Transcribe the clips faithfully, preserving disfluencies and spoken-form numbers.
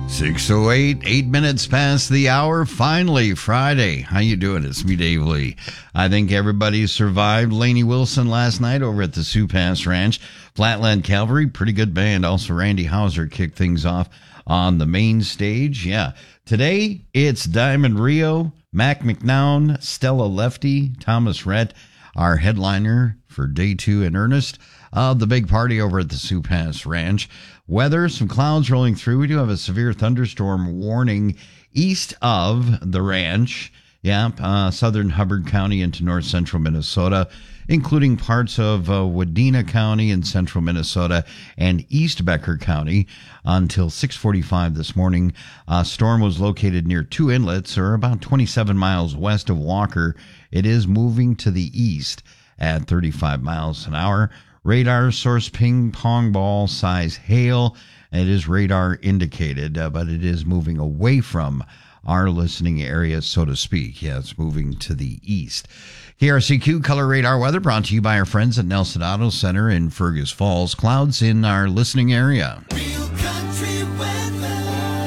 six oh eight, eight minutes past the hour. Finally, Friday. How you doing? It's me, Dave Lee. I think everybody survived Lainey Wilson last night over at the Sioux Pass Ranch. Flatland Cavalry, pretty good band. Also, Randy Hauser kicked things off on the main stage. Yeah. Today, it's Diamond Rio, Mac McNown, Stella Lefty, Thomas Rhett, our headliner for day two in earnest of the big party over at the Sioux Pass Ranch. Weather, some clouds rolling through. We do have a severe thunderstorm warning east of the ranch. Yeah, uh, southern Hubbard County into north central Minnesota, including parts of uh, Wadena County in central Minnesota and East Becker County until six forty-five this morning. Uh, storm was located near two inlets, or about twenty-seven miles west of Walker. It is moving to the east at thirty-five miles an hour. Radar source ping pong ball size hail. It is radar indicated, uh, but it is moving away from our listening area, so to speak. Yeah, it's moving to the east. K R C Q Color Radar Weather brought to you by our friends at Nelson Auto Center in Fergus Falls. Clouds in our listening area. Real country weather.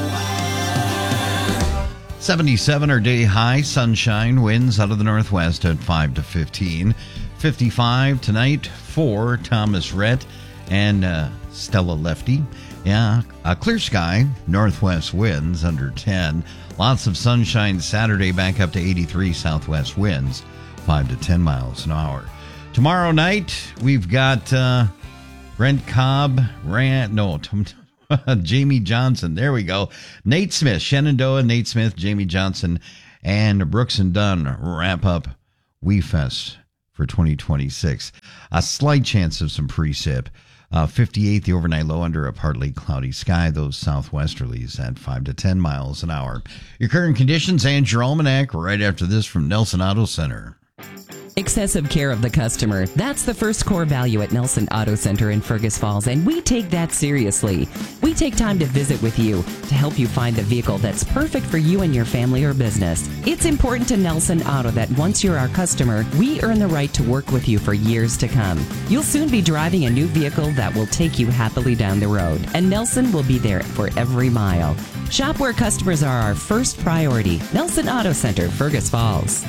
seventy-seven our day high, sunshine, winds out of the northwest at five to fifteen. fifty-five tonight for Thomas Rhett and uh, Stella Lefty. Yeah, a clear sky, northwest winds under ten. Lots of sunshine Saturday, back up to eighty-three southwest winds, five to ten miles an hour. Tomorrow night, we've got uh, Brent Cobb, Rand, no, t- Jamie Johnson. There we go. Nate Smith, Shenandoah, Nate Smith, Jamie Johnson, and Brooks and Dunn wrap up We Fest for twenty twenty-six. A slight chance of some precip. Uh, fifty-eight, the overnight low under a partly cloudy sky. Those southwesterlies at five to ten miles an hour. Your current conditions and your almanac right after this from Nelson Auto Center. Excessive care of the customer. That's the first core value at Nelson Auto Center in Fergus Falls, and we take that seriously. We take time to visit with you to help you find the vehicle that's perfect for you and your family or business. It's important to Nelson Auto that once you're our customer, we earn the right to work with you for years to come. You'll soon be driving a new vehicle that will take you happily down the road, and Nelson will be there for every mile. Shop where customers are our first priority. Nelson Auto Center, Fergus Falls.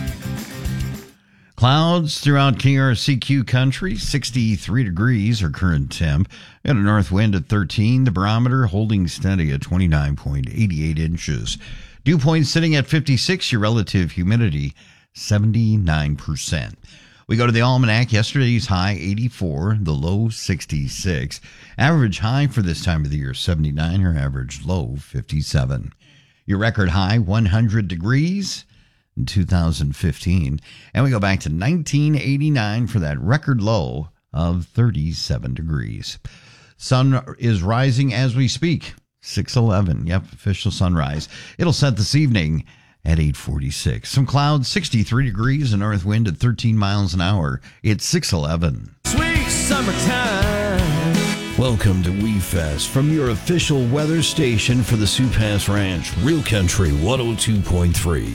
Clouds throughout K R C Q country, sixty-three degrees our current temp. Got a north wind at thirteen, the barometer holding steady at twenty-nine point eight eight inches. Dew point sitting at fifty-six, your relative humidity seventy-nine percent. We go to the almanac. Yesterday's high eighty-four, the low sixty-six. Average high for this time of the year seventy-nine, your average low fifty-seven. Your record high one hundred degrees. In two thousand fifteen, and we go back to nineteen eighty-nine for that record low of thirty-seven degrees. Sun is rising as we speak, six eleven. Yep, official sunrise. It'll set this evening at eight forty-six. Some clouds, sixty-three degrees, a north wind at thirteen miles an hour. It's six eleven. Sweet summertime. Welcome to We Fest from your official weather station for the Sioux Pass Ranch, Real Country one oh two point three.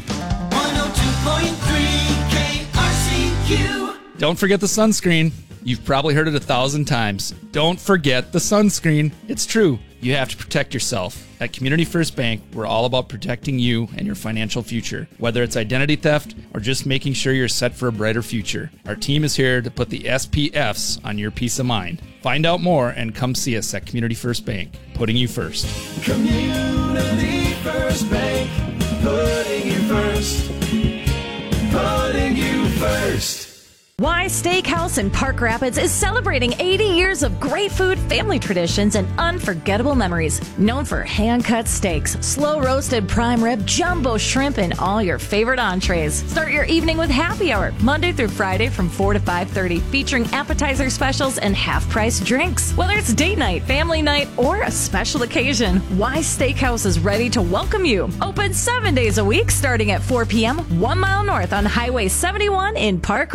K R C Q. Don't forget the sunscreen. You've probably heard it a thousand times. Don't forget the sunscreen. It's true. You have to protect yourself. At Community First Bank, we're all about protecting you and your financial future. Whether it's identity theft or just making sure you're set for a brighter future, our team is here to put the S P Fs on your peace of mind. Find out more and come see us at Community First Bank, putting you first. Community First Bank, putting you first. Putting you first. Y Steakhouse in Park Rapids is celebrating eighty years of great food, family traditions, and unforgettable memories. Known for hand-cut steaks, slow-roasted prime rib, jumbo shrimp, and all your favorite entrees. Start your evening with happy hour, Monday through Friday from four to five thirty, featuring appetizer specials and half-price drinks. Whether it's date night, family night, or a special occasion, Y Steakhouse is ready to welcome you. Open seven days a week, starting at four p.m., one mile north on Highway seventy-one in Park Rapids.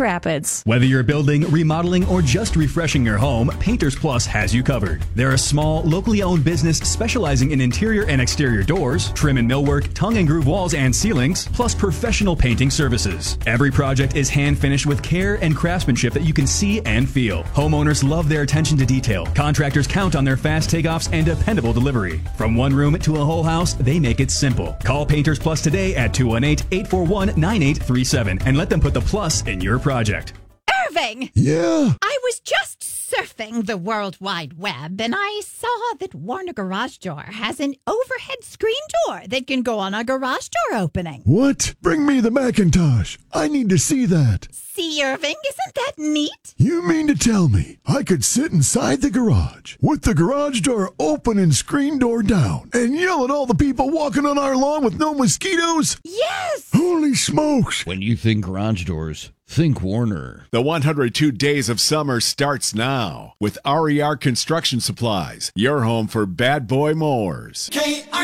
Plus. Whether you're building, remodeling, or just refreshing your home, Painters Plus has you covered. They're a small, locally owned business specializing in interior and exterior doors, trim and millwork, tongue and groove walls and ceilings, plus professional painting services. Every project is hand finished with care and craftsmanship that you can see and feel. Homeowners love their attention to detail. Contractors count on their fast takeoffs and dependable delivery. From one room to a whole house, they make it simple. Call Painters Plus today at two one eight, eight four one, nine eight three seven and let them put the plus in your project. Irving! Yeah? I was just surfing the World Wide Web and I saw that Warner Garage Door has an overhead screen door that can go on a garage door opening. What? Bring me the Macintosh. I need to see that. See, Irving, isn't that neat? You mean to tell me I could sit inside the garage with the garage door open and screen door down and yell at all the people walking on our lawn with no mosquitoes? Yes! Holy smokes! When you think garage doors, think Warner. The one hundred two Days of Summer starts now with R E R Construction Supplies, your home for bad boy mowers. K